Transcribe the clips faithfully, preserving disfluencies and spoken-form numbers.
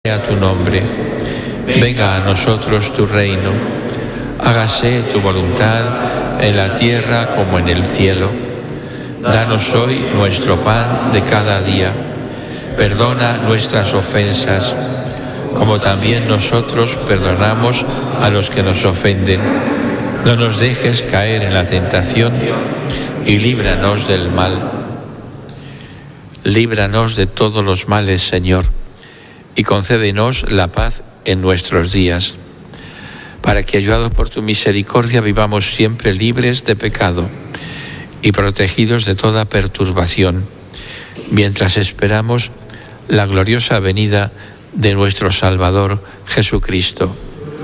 a tu nombre, venga a nosotros tu reino, hágase tu voluntad en la tierra como en el cielo. Danos hoy nuestro pan de cada día, perdona nuestras ofensas, como también nosotros perdonamos a los que nos ofenden. No nos dejes caer en la tentación y líbranos del mal. Líbranos de todos los males, Señor, y concédenos la paz en nuestros días, para que, ayudados por tu misericordia, vivamos siempre libres de pecado y protegidos de toda perturbación, mientras esperamos la gloriosa venida de nuestro Salvador Jesucristo.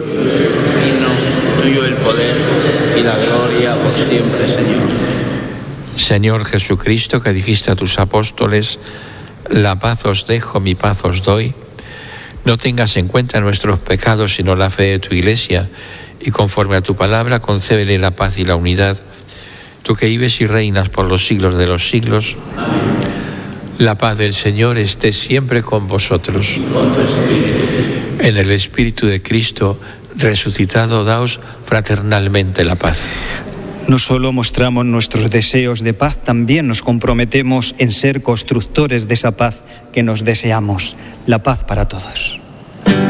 Tuyo el poder y la gloria por siempre, Señor. Señor Jesucristo, que dijiste a tus apóstoles: la paz os dejo, mi paz os doy. No tengas en cuenta nuestros pecados, sino la fe de tu Iglesia, y conforme a tu palabra, concédele la paz y la unidad. Tú que vives y reinas por los siglos de los siglos, la paz del Señor esté siempre con vosotros. Y con tu espíritu. En el Espíritu de Cristo resucitado, daos fraternalmente la paz. No solo mostramos nuestros deseos de paz, también nos comprometemos en ser constructores de esa paz que nos deseamos, la paz para todos.